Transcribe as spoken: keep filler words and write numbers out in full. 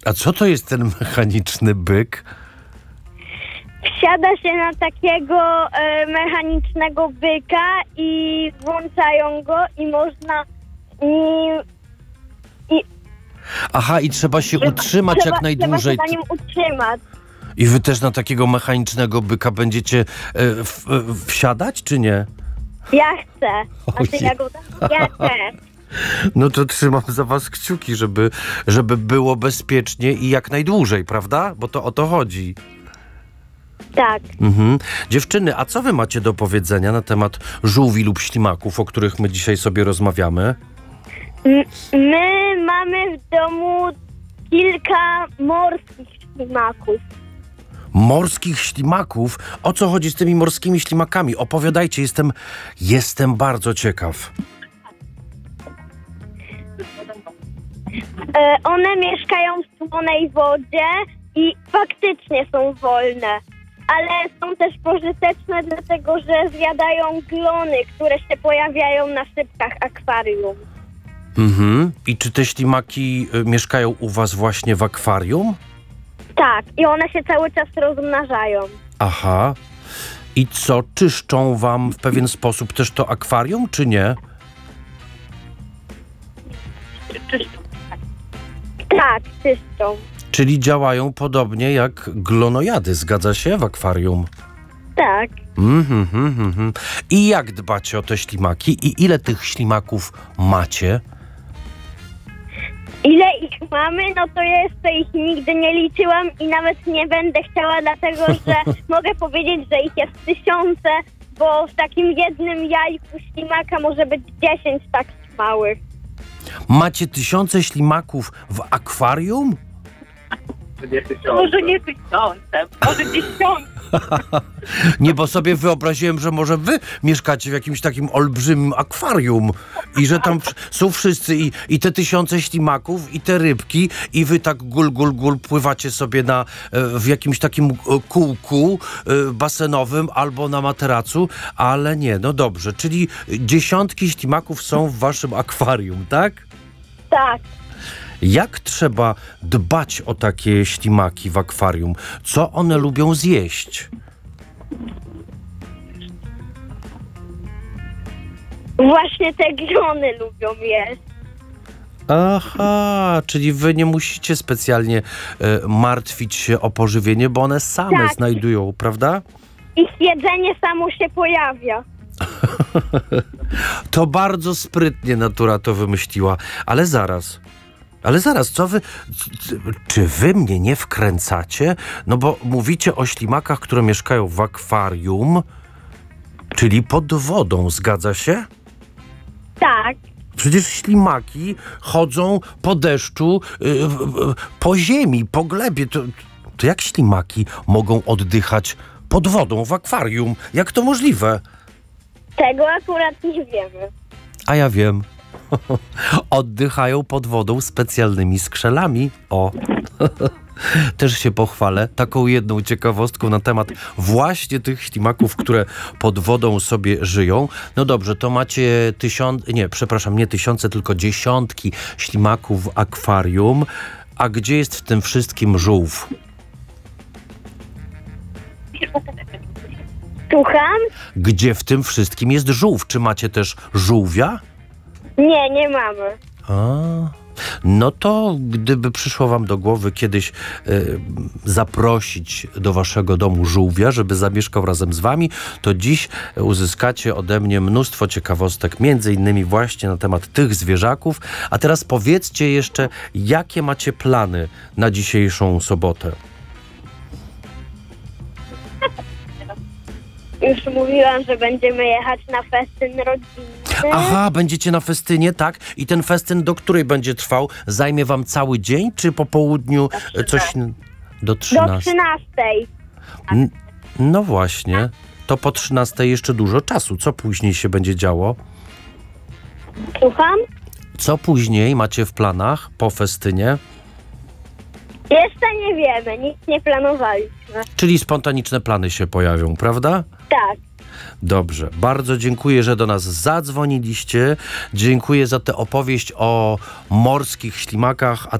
A co to jest ten mechaniczny byk? Wsiada się na takiego e, mechanicznego byka i włączają go i można nim... I Aha, i trzeba się utrzymać trzeba, jak najdłużej. Trzeba się na nim utrzymać. I wy też na takiego mechanicznego byka będziecie e, w, e, wsiadać, czy nie? Ja chcę. A ty Ojej. Jagoda? Ja chcę. No to trzymam za was kciuki, żeby, żeby było bezpiecznie i jak najdłużej, prawda? Bo to o to chodzi. Tak. Mhm. Dziewczyny, a co wy macie do powiedzenia na temat żółwi lub ślimaków, o których my dzisiaj sobie rozmawiamy? M- My mamy w domu kilka morskich ślimaków. Morskich ślimaków? O co chodzi z tymi morskimi ślimakami? Opowiadajcie, jestem, jestem bardzo ciekaw. E, one mieszkają w słonej wodzie i faktycznie są wolne. Ale są też pożyteczne, dlatego że zjadają glony, które się pojawiają na szybkach akwarium. Mhm. I czy te ślimaki y, mieszkają u was właśnie w akwarium? Tak, i one się cały czas rozmnażają. Aha. I co, czyszczą wam w pewien sposób też to akwarium, czy nie? Tak, czyszczą. Czyli działają podobnie jak glonojady, zgadza się, w akwarium? Tak. Mhm, mhm, mhm. I jak dbacie o te ślimaki? I ile tych ślimaków macie? Ile ich mamy, no to jeszcze ich nigdy nie liczyłam i nawet nie będę chciała, dlatego że mogę powiedzieć, że ich jest tysiące, bo w takim jednym jajku ślimaka może być dziesięć takich małych. Macie tysiące ślimaków w akwarium? Może nie tysiące, może dziesiątki. Nie, bo sobie wyobraziłem, że może wy mieszkacie w jakimś takim olbrzymim akwarium i że tam wsz- są wszyscy i, i te tysiące ślimaków i te rybki i wy tak gul, gul, gul pływacie sobie na, e, w jakimś takim e, kółku e, basenowym albo na materacu, ale nie, no dobrze, czyli dziesiątki ślimaków są w waszym akwarium, tak? Tak. Jak trzeba dbać o takie ślimaki w akwarium? Co one lubią zjeść? Właśnie te glony lubią jeść. Aha, czyli wy nie musicie specjalnie e, martwić się o pożywienie, bo one same Tak. znajdują, prawda? Ich jedzenie samo się pojawia. To bardzo sprytnie natura to wymyśliła. Ale zaraz, ale zaraz, co wy... c- c- Czy wy mnie nie wkręcacie? No bo mówicie o ślimakach, które mieszkają w akwarium, czyli pod wodą, zgadza się? Tak. Przecież ślimaki chodzą po deszczu, yy, yy, po ziemi, po glebie. To, to jak ślimaki mogą oddychać pod wodą w akwarium? Jak to możliwe? Tego akurat nie wiemy. A ja wiem. Oddychają pod wodą specjalnymi skrzelami. O. Też się pochwalę taką jedną ciekawostką na temat właśnie tych ślimaków, które pod wodą sobie żyją. No dobrze, to macie tysiąc... Nie, przepraszam, nie tysiące, tylko dziesiątki ślimaków w akwarium. A gdzie jest w tym wszystkim żółw? Słucham? Gdzie w tym wszystkim jest żółw? Czy macie też żółwia? Nie, nie mamy. A, no to gdyby przyszło wam do głowy kiedyś y, zaprosić do waszego domu żółwia, żeby zamieszkał razem z wami, to dziś uzyskacie ode mnie mnóstwo ciekawostek, między innymi właśnie na temat tych zwierzaków. A teraz powiedzcie jeszcze, jakie macie plany na dzisiejszą sobotę? Już mówiłam, że będziemy jechać na festyn rodzinny. Aha, będziecie na festynie, tak? I ten festyn do której będzie trwał? Zajmie wam cały dzień, czy po południu e, coś n- do Do trzynastej? trzynastej. N- No właśnie, to po trzynastej jeszcze dużo czasu. Co później się będzie działo? Słucham? Co później macie w planach po festynie? Jeszcze nie wiemy, nic nie planowaliśmy. Czyli spontaniczne plany się pojawią, prawda? Tak. Dobrze, bardzo dziękuję, że do nas zadzwoniliście. Dziękuję za tę opowieść o morskich ślimakach, a